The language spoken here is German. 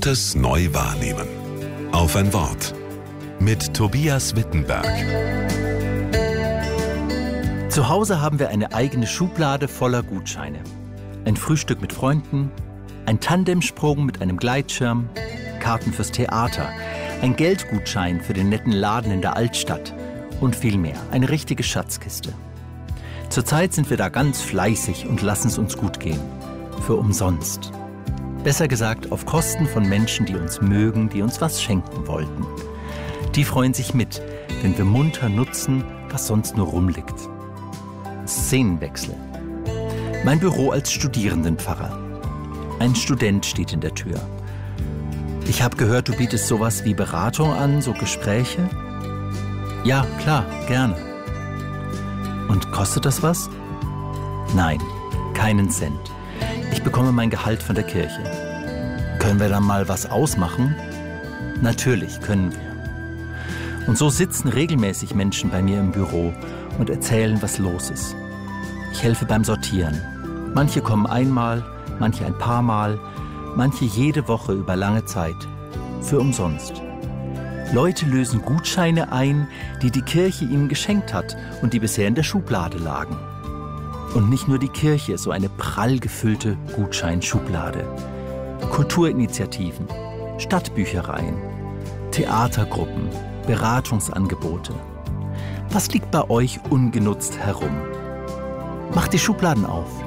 Gutes neu wahrnehmen. Auf ein Wort. Mit Tobias Wittenberg. Zu Hause haben wir eine eigene Schublade voller Gutscheine. Ein Frühstück mit Freunden, ein Tandemsprung mit einem Gleitschirm, Karten fürs Theater, ein Geldgutschein für den netten Laden in der Altstadt und viel mehr. Eine richtige Schatzkiste. Zurzeit sind wir da ganz fleißig und lassen es uns gut gehen. Für umsonst. Besser gesagt, auf Kosten von Menschen, die uns mögen, die uns was schenken wollten. Die freuen sich mit, wenn wir munter nutzen, was sonst nur rumliegt. Szenenwechsel. Mein Büro als Studierendenpfarrer. Ein Student steht in der Tür. Ich habe gehört, du bietest sowas wie Beratung an, so Gespräche? Ja, klar, gerne. Und kostet das was? Nein, keinen Cent. Ich bekomme mein Gehalt von der Kirche. Können wir dann mal was ausmachen? Natürlich können wir. Und so sitzen regelmäßig Menschen bei mir im Büro und erzählen, was los ist. Ich helfe beim Sortieren. Manche kommen einmal, manche ein paar Mal, manche jede Woche über lange Zeit. Für umsonst. Leute lösen Gutscheine ein, die die Kirche ihnen geschenkt hat und die bisher in der Schublade lagen. Und nicht nur die Kirche, so eine prall gefüllte Gutscheinschublade. Kulturinitiativen, Stadtbüchereien, Theatergruppen, Beratungsangebote. Was liegt bei euch ungenutzt herum? Macht die Schubladen auf.